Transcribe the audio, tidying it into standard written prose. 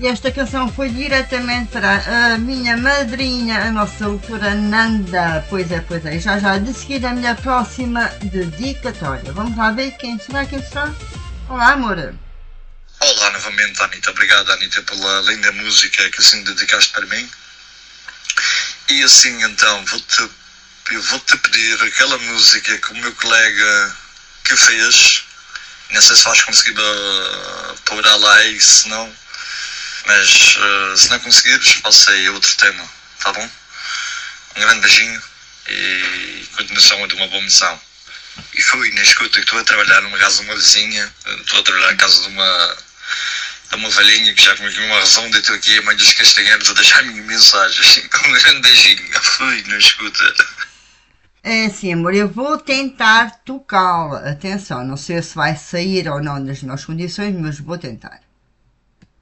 E esta canção foi diretamente para a minha madrinha, a nossa doutora Nanda. Pois é, pois é. Já já, de seguida, a minha próxima dedicatória. Vamos lá ver quem será, quem será? Olá, amor. Olá novamente, Anitta. Obrigado, Anitta, pela linda música que assim dedicaste para mim. E assim, então, eu vou-te pedir aquela música que o meu colega que fez. Não sei se vais conseguir pôr lá aí, se não. Mas se não conseguires, passei a outro tema, tá bom? Um grande beijinho e continuação de uma boa missão. E fui na escuta que estou a trabalhar numa casa de uma vizinha, estou a trabalhar na casa de uma velhinha que já comigo uma razão de estou aqui a mãe dos castanheiros a deixar a minha mensagem. Com um grande beijinho, fui na escuta. É assim, amor, eu vou tentar tocá-la. Atenção, não sei se vai sair ou não nas melhores condições, mas vou tentar.